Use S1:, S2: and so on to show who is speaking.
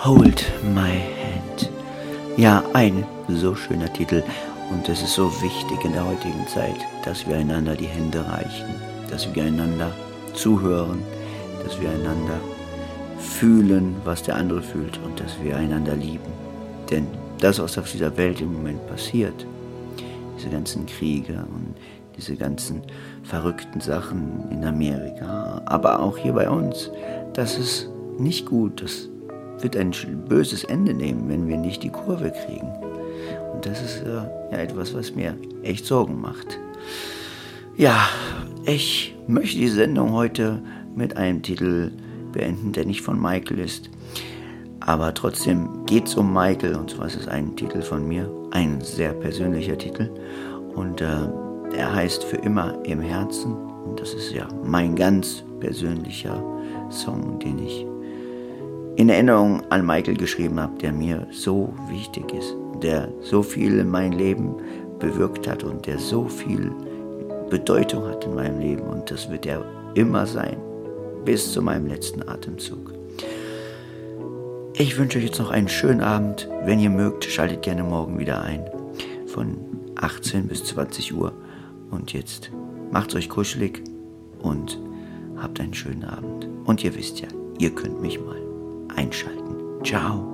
S1: Hold My Hand. Ja, ein so schöner Titel und es ist so wichtig in der heutigen Zeit, dass wir einander die Hände reichen, dass wir einander zuhören, dass wir einander fühlen, was der andere fühlt und dass wir einander lieben. Denn das, was auf dieser Welt im Moment passiert, diese ganzen Kriege und diese ganzen verrückten Sachen in Amerika, aber auch hier bei uns, das ist nicht gut. Das wird ein böses Ende nehmen, wenn wir nicht die Kurve kriegen. Und das ist ja etwas, was mir echt Sorgen macht. Ja, ich möchte die Sendung heute mit einem Titel beenden, der nicht von Michael ist. Aber trotzdem geht's um Michael und sowas ist ein Titel von mir, ein sehr persönlicher Titel. Und er heißt Für immer im Herzen. Und das ist ja mein ganz persönlicher Song, den ich in Erinnerung an Michael geschrieben habe, der mir so wichtig ist, der so viel in mein Leben bewirkt hat und der so viel Bedeutung hat in meinem Leben. Und das wird er immer sein, bis zu meinem letzten Atemzug. Ich wünsche euch jetzt noch einen schönen Abend. Wenn ihr mögt, schaltet gerne morgen wieder ein, von 18 bis 20 Uhr. Und jetzt macht's euch kuschelig und habt einen schönen Abend. Und ihr wisst ja, ihr könnt mich mal einschalten. Ciao.